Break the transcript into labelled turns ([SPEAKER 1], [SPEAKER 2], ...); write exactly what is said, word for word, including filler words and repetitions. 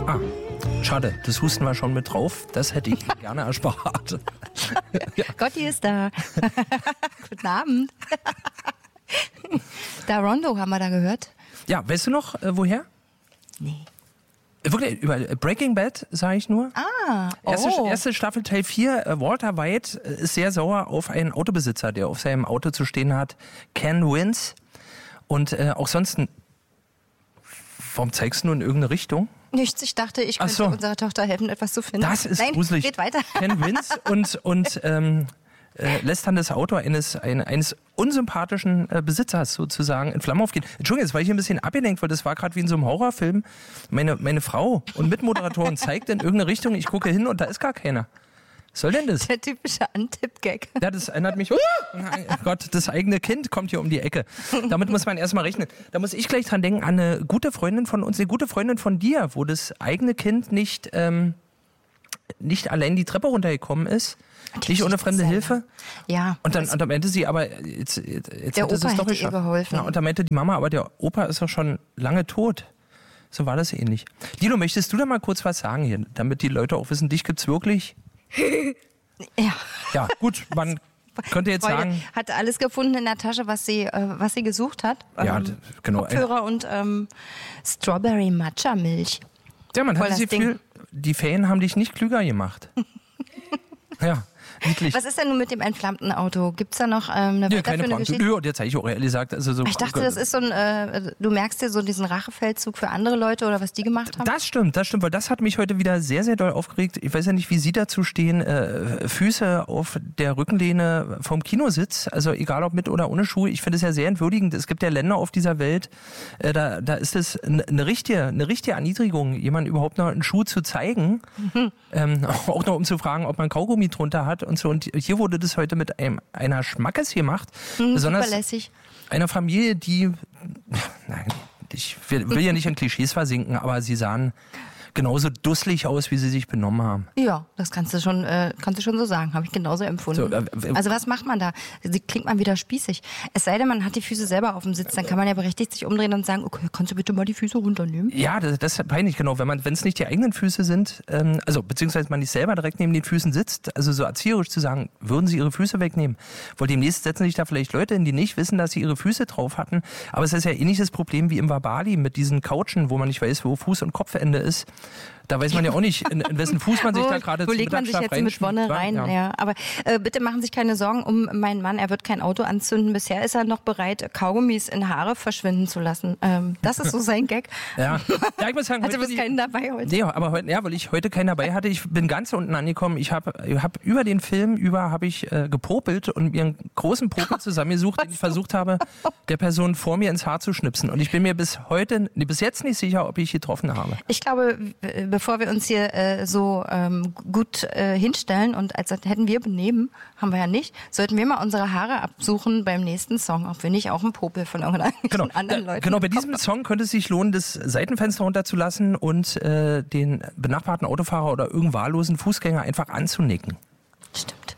[SPEAKER 1] Ah, schade, das Husten war schon mit drauf. Das hätte ich gerne erspart.
[SPEAKER 2] Ja. Gotti ist da. Guten Abend. Da Rondo haben wir da gehört.
[SPEAKER 1] Ja, weißt du noch, äh, woher?
[SPEAKER 2] Nee.
[SPEAKER 1] Wirklich, über Breaking Bad, sage ich nur.
[SPEAKER 2] Ah, oh.
[SPEAKER 1] Erste, erste Staffel, Teil vier, äh, Walter White äh, ist sehr sauer auf einen Autobesitzer, der auf seinem Auto zu stehen hat, Ken Wins. Und äh, auch sonst, ein warum zeigst du nur in irgendeine Richtung?
[SPEAKER 2] Nichts, ich dachte, ich könnte
[SPEAKER 1] so.
[SPEAKER 2] unserer Tochter helfen, etwas zu finden.
[SPEAKER 1] Das ist
[SPEAKER 2] Nein,
[SPEAKER 1] gruselig.
[SPEAKER 2] Geht weiter.
[SPEAKER 1] Ken Wins und, und ähm, äh, lässt dann das Auto eines, ein, eines unsympathischen äh, Besitzers sozusagen in Flammen aufgehen. Entschuldigung, jetzt war ich hier ein bisschen abgelenkt, weil das war gerade wie in so einem Horrorfilm. Meine, meine Frau und Mitmoderatorin zeigt in irgendeine Richtung, ich gucke hin und da ist gar keiner. Was soll denn das?
[SPEAKER 2] Der typische Antipp-Gag.
[SPEAKER 1] Ja, das erinnert mich, oh Gott, das eigene Kind kommt hier um die Ecke. Damit muss man erstmal rechnen. Da muss ich gleich dran denken, an eine gute Freundin von uns, eine gute Freundin von dir, wo das eigene Kind nicht, ähm, nicht allein die Treppe runtergekommen ist.
[SPEAKER 2] Die
[SPEAKER 1] Nicht ohne fremde
[SPEAKER 2] Geschichte
[SPEAKER 1] Hilfe.
[SPEAKER 2] Ja.
[SPEAKER 1] Und dann, und dann meinte sie, aber jetzt, jetzt, jetzt
[SPEAKER 2] Der
[SPEAKER 1] hat es
[SPEAKER 2] Opa
[SPEAKER 1] doch
[SPEAKER 2] hätte ihr
[SPEAKER 1] geschafft.
[SPEAKER 2] geholfen.
[SPEAKER 1] Ja, und dann meinte die Mama, aber der Opa ist doch schon lange tot. So war das ähnlich. Dino, möchtest du da mal kurz was sagen hier, damit die Leute auch wissen, dich gibt's wirklich?
[SPEAKER 2] Ja.
[SPEAKER 1] Ja, gut, man könnte jetzt
[SPEAKER 2] Freude
[SPEAKER 1] sagen...
[SPEAKER 2] Hat alles gefunden in der Tasche, was sie, äh, was sie gesucht hat.
[SPEAKER 1] Ja,
[SPEAKER 2] ähm,
[SPEAKER 1] genau.
[SPEAKER 2] Kopfhörer und ähm, Strawberry Matcha Milch.
[SPEAKER 1] Ja, man
[SPEAKER 2] Voll
[SPEAKER 1] hat das
[SPEAKER 2] das
[SPEAKER 1] Gefühl, die Ferien haben dich nicht klüger gemacht. Ja, niedlich.
[SPEAKER 2] Was ist denn nun mit dem entflammten Auto? Gibt es da noch ähm, eine
[SPEAKER 1] Nee,
[SPEAKER 2] weiterführende
[SPEAKER 1] keine Frage.
[SPEAKER 2] Geschichte?
[SPEAKER 1] Nö, und jetzt habe ich auch ehrlich gesagt, also so.
[SPEAKER 2] Ich dachte, das ist so ein, äh, du merkst dir so diesen Rachefeldzug für andere Leute oder was die gemacht haben?
[SPEAKER 1] Das stimmt, das stimmt, weil das hat mich heute wieder sehr, sehr doll aufgeregt. Ich weiß ja nicht, wie Sie dazu stehen. Äh, Füße auf der Rückenlehne vom Kinositz, also egal ob mit oder ohne Schuhe. Ich finde es ja sehr entwürdigend. Es gibt ja Länder auf dieser Welt, äh, da, da ist es eine richtige, eine richtige Erniedrigung, jemandem überhaupt noch einen Schuh zu zeigen. Mhm. Ähm, auch noch um zu fragen, ob man Kaugummi drunter hat und so. Und hier wurde das heute mit einem, einer Schmackes gemacht.
[SPEAKER 2] Mhm,
[SPEAKER 1] besonders
[SPEAKER 2] super lässig.
[SPEAKER 1] einer Familie, die, nein, ich will, will ja nicht in Klischees versinken, aber sie sahen genauso dusselig aus, wie sie sich benommen haben.
[SPEAKER 2] Ja, das kannst du schon, äh, kannst du schon so sagen, habe ich genauso empfunden.
[SPEAKER 1] So, äh,
[SPEAKER 2] also was macht man da? Sie klingt man wieder spießig. Es sei denn, man hat die Füße selber auf dem Sitz, dann kann man ja berechtigt sich umdrehen und sagen, okay, kannst du bitte mal die Füße runternehmen?
[SPEAKER 1] Ja, das, das ist peinlich, genau. Wenn man, wenn es nicht die eigenen Füße sind, ähm, also beziehungsweise man nicht selber direkt neben den Füßen sitzt, also so erzieherisch zu sagen, würden sie ihre Füße wegnehmen. Weil demnächst setzen sich da vielleicht Leute hin, die nicht wissen, dass sie ihre Füße drauf hatten. Aber es ist ja ähnliches Problem wie im Wabali mit diesen Couchen, wo man nicht weiß, wo Fuß- und Kopfende ist. Da weiß man ja auch nicht, in, in wessen Fuß man sich da gerade
[SPEAKER 2] Wo legt man sich jetzt mit Wonne rein? Ja. Ja. Aber äh, bitte machen Sie sich keine Sorgen um meinen Mann. Er wird kein Auto anzünden. Bisher ist er noch bereit, Kaugummis in Haare verschwinden zu lassen. Ähm, das ist so sein Gag.
[SPEAKER 1] Ja, ja ich muss sagen,
[SPEAKER 2] hatte bloß keinen dabei heute.
[SPEAKER 1] Nee, aber heute, ja, weil ich heute keinen dabei hatte. Ich bin ganz unten angekommen. Ich habe hab über den Film über habe ich äh, gepopelt und mir einen großen Popel zusammengesucht, den ich versucht habe, der Person vor mir ins Haar zu schnipsen. Und ich bin mir bis heute, nee, bis jetzt nicht sicher, ob ich getroffen habe.
[SPEAKER 2] Ich glaube, bevor wir uns hier äh, so ähm, gut äh, hinstellen und als hätten wir Benehmen, haben wir ja nicht, sollten wir mal unsere Haare absuchen beim nächsten Song, ob wir nicht auch einen Popel von irgendeinem
[SPEAKER 1] genau.
[SPEAKER 2] anderen Leuten
[SPEAKER 1] Genau, bei diesem Song könnte es sich lohnen, das Seitenfenster runterzulassen und äh, den benachbarten Autofahrer oder irgendeinen wahllosen Fußgänger einfach anzunicken.
[SPEAKER 2] Stimmt.